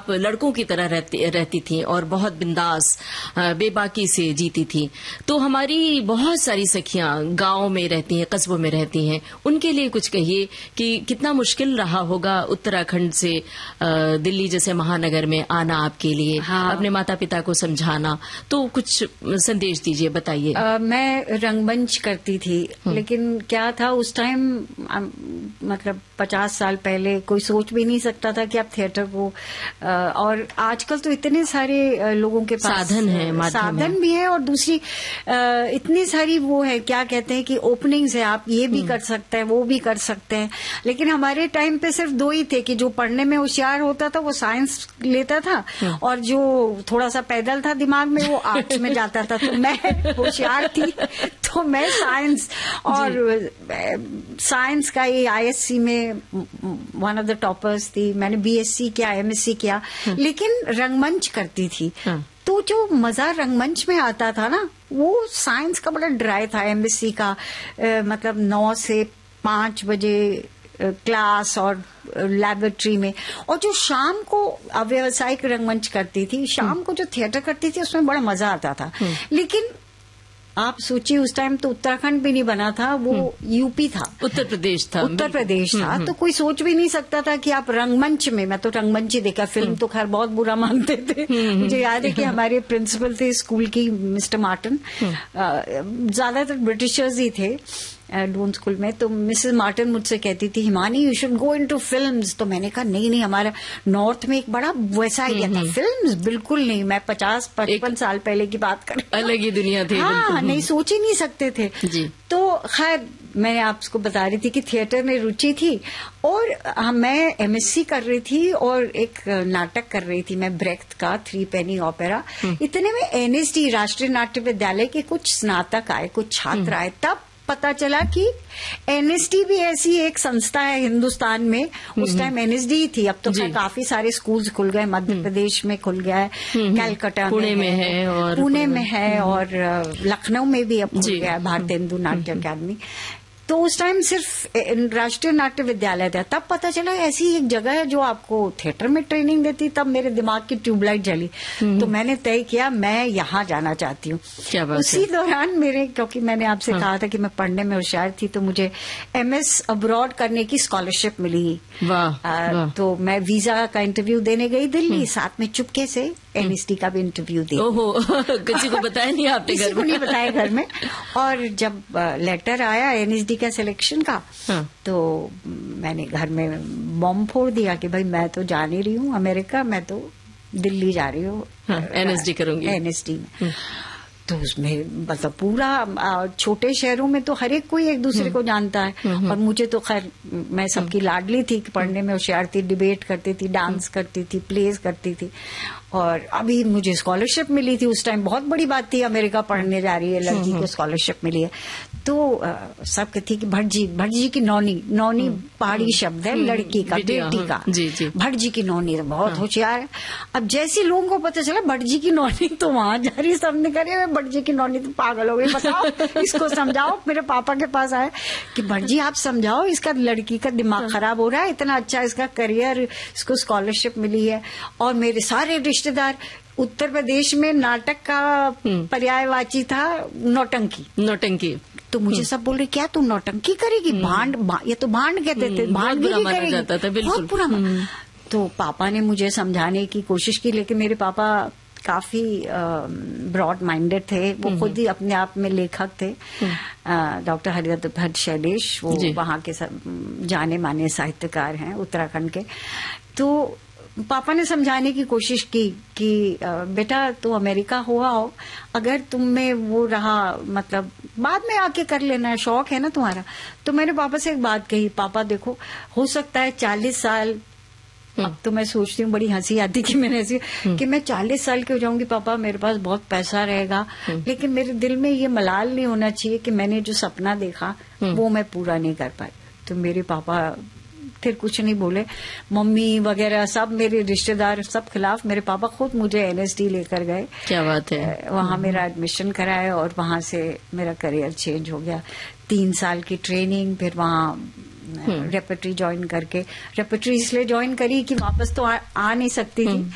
आप लड़कों की तरह रहती थी और बहुत बिंदास बेबाकी से जीती थी। तो हमारी बहुत सारी सखियां गांव में रहती हैं, कस्बों में रहती हैं, उनके लिए कुछ कहिए कि कितना मुश्किल रहा होगा उत्तराखंड से दिल्ली जैसे महानगर में आना आपके लिए। हाँ। अपने माता पिता को समझाना, तो कुछ संदेश दीजिए, बताइए। मैं रंगमंच करती थी, लेकिन क्या था उस टाइम, मतलब 50 साल पहले कोई सोच भी नहीं सकता था कि आप थिएटर को, और आजकल तो इतने सारे लोगों के पास साधन भी है, और दूसरी इतनी सारी वो है, क्या कहते हैं कि ओपनिंग्स है, आप ये भी कर सकते हैं, वो भी कर सकते हैं। लेकिन हमारे टाइम पे सिर्फ दो ही थे कि जो पढ़ने में होशियार होता था वो साइंस लेता था, और जो थोड़ा सा पैदल था दिमाग में वो आर्ट्स में जाता था। तो मैं होशियार थी तो मैं साइंस, और साइंस का ये आईएससी में वन ऑफ द टॉपर्स थी। मैंने बीएससी किया, एमएससी किया, लेकिन रंगमंच करती थी। तो जो मजा रंगमंच में आता था ना, वो साइंस का बड़ा ड्राई था। एमएससी का मतलब 9 से 5 बजे क्लास और लैबोरेटरी में, और जो शाम को व्यावसायिक रंगमंच करती थी, शाम को जो थिएटर करती थी, उसमें बड़ा मजा आता था। लेकिन आप सोचिए उस टाइम तो उत्तराखंड भी नहीं बना था, वो यूपी था, उत्तर प्रदेश था। तो कोई सोच भी नहीं सकता था कि आप रंगमंच में, मैं तो रंगमंच ही देखा, फिल्म तो खैर बहुत बुरा मानते थे। मुझे याद है कि हमारे प्रिंसिपल थे स्कूल की, मिस्टर मार्टिन, ज्यादातर ब्रिटिशर्स ही थे डून स्कूल में। तो मिसेस मार्टिन मुझसे कहती थी, Himani you should go into films. तो मैंने कहा नहीं, हमारा नॉर्थ में एक बड़ा वैसा आइडिया था, फिल्म्स बिल्कुल नहीं। मैं 50-55 साल पहले की बात कर रही हूँ, अलग ही दुनिया थी। हाँ, नहीं सोच ही नहीं सकते थे जी। तो खैर मैं आपको बता रही थी कि थिएटर में रुचि थी, और मैं एमएससी कर रही थी और एक नाटक कर रही थी मैं, ब्रेख्त का 3 पेनी ओपेरा। इतने में एनएसडी, राष्ट्रीय नाट्य विद्यालय के कुछ स्नातक आए, कुछ छात्र आए। तब पता चला कि एनएसडी भी ऐसी एक संस्था है हिंदुस्तान में। उस टाइम एनएसडी थी, अब तो काफी सारे स्कूल्स खुल गए, मध्य प्रदेश में खुल गया है, कलकत्ता पुणे में है, और पुणे में है, और लखनऊ में भी अब खुल गया है भारतीय हिंदू नाट्य अकादमी। तो उस टाइम सिर्फ राष्ट्रीय नाट्य विद्यालय था। तब पता चला ऐसी एक जगह है जो आपको थिएटर में ट्रेनिंग देती। तब मेरे दिमाग की ट्यूबलाइट जली, तो मैंने तय किया मैं यहाँ जाना चाहती हूँ। उसी दौरान मेरे, क्योंकि मैंने आपसे कहा था कि मैं पढ़ने में होशियार थी, तो मुझे एमएस अब्रॉड करने की स्कॉलरशिप मिली। तो मैं वीजा का इंटरव्यू देने गई दिल्ली, साथ में चुपके से एनएसडी का भी इंटरव्यू दिया। ओहो, किसी को बताया नहीं आपने? किसी को नहीं बताया घर में। और जब लेटर आया एनएसडी का सिलेक्शन का, तो मैंने घर में बॉम्ब फोड़ दिया कि भाई मैं तो जा नहीं रही हूँ अमेरिका, मैं तो दिल्ली जा रही हूँ, एनएसडी करूंगी, एनएसडी में। तो उसमें मतलब पूरा छोटे शहरों में तो हर एक कोई एक दूसरे को जानता है, और मुझे तो खैर मैं सबकी लाडली थी, पढ़ने में होशियार थी, डिबेट करती थी, डांस करती थी, प्लेज करती थी, और अभी मुझे स्कॉलरशिप मिली थी। उस टाइम बहुत बड़ी बात थी, अमेरिका पढ़ने जा रही है लड़की को स्कॉलरशिप मिली है। तो सब कहती कि भटजी की नौनी पहाड़ी शब्द है लड़की का, बेटी का। भटजी की नौनी तो बहुत होशियार है। अब जैसे लोगों को पता चला भटजी की नौनी, तो वहां जा रही, सबने करे भटजी की नौनी तो पागल हो गई, बताओ इसको समझाओ। मेरे पापा के पास आए कि भटजी आप समझाओ, इसका लड़की का दिमाग खराब हो रहा है, इतना अच्छा इसका करियर, इसको स्कॉलरशिप मिली है। और मेरे सारे रिश्तेदार, उत्तर प्रदेश में नाटक का पर्यायवाची था नौटंकी। तो मुझे सब बोल रहे क्या तू नौटंकी करेगी, भांड, ये तो भांड कहते थे, भांडगिरी करेगी, बहुत बुरा। तो पापा ने मुझे समझाने की कोशिश की, लेकिन मेरे पापा काफी ब्रॉड माइंडेड थे। वो खुद ही अपने आप में लेखक थे। डॉक्टर हरिदत्त भट्ट शैलेश, वो वहाँ के जाने माने साहित्यकार हैं उत्तराखंड के। तो पापा ने समझाने की कोशिश की कि बेटा तू अमेरिका हुआ हो, अगर तुम में वो रहा, मतलब बाद में आके कर लेना है, शौक है ना तुम्हारा। तो मैंने पापा से एक बात कही, पापा देखो हो सकता है 40 साल, अब तो मैं सोचती हूँ, बड़ी हंसी आती कि मैंने ऐसी कि मैं 40 साल की हो जाऊंगी पापा, मेरे पास बहुत पैसा रहेगा, लेकिन मेरे दिल में ये मलाल नहीं होना चाहिए कि मैंने जो सपना देखा वो मैं पूरा नहीं कर पाई। तो मेरे पापा फिर कुछ नहीं बोले, मम्मी वगैरह सब मेरे रिश्तेदार सब खिलाफ, मेरे पापा खुद मुझे एनएसडी लेकर गए। क्या बात है। वहां मेरा एडमिशन कराया और वहां से मेरा करियर चेंज हो गया। 3 साल की ट्रेनिंग, फिर वहां रेपर्टरी ज्वाइन करके, रेपर्टरी इसलिए ज्वाइन करी कि वापस तो आ नहीं सकती थी।